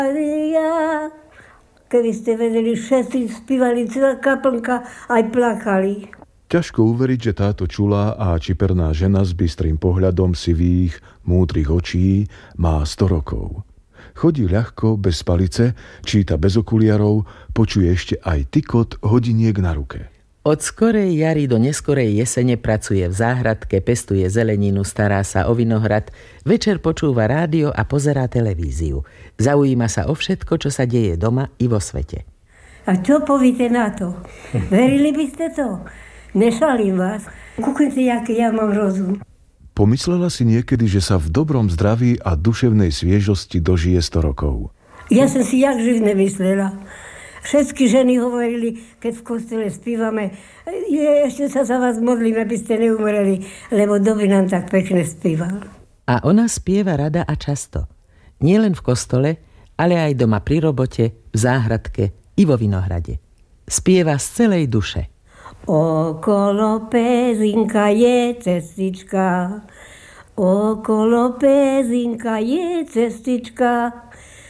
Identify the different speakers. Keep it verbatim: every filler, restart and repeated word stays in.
Speaker 1: Ja, keby ste vedeli, všetci spívali, celá kaplnka, aj plakali.
Speaker 2: Ťažko uveriť, že táto čulá a čiperná žena s bystrým pohľadom sivých, múdrych očí má sto rokov. Chodí ľahko, bez palice, číta bez okuliarov, počuje ešte aj tykot hodiniek na ruke.
Speaker 3: Od skorej jary do neskorej jesene pracuje v záhradke, pestuje zeleninu, stará sa o vinohrad, večer počúva rádio a pozerá televíziu. Zaujíma sa o všetko, čo sa deje doma i vo svete.
Speaker 1: A čo povíte na to? Verili by ste to? Nešalím vás. Kúkajte, aký ja mám rozum.
Speaker 2: Pomyslela si niekedy, že sa v dobrom zdraví a duševnej sviežosti dožije sto rokov?
Speaker 1: Ja som si jak živ nemyslela. Všetky ženy hovorili, keď v kostole spívame, je, ešte sa za vás modlím, aby ste neumreli, lebo doby nám tak pekne spíval.
Speaker 3: A ona spieva rada a často. Nie len v kostole, ale aj doma pri robote, v záhradke i vo vinohrade. Spieva z celej duše.
Speaker 1: Okolo Pezinka je cestička, okolo Pezinka je cestička,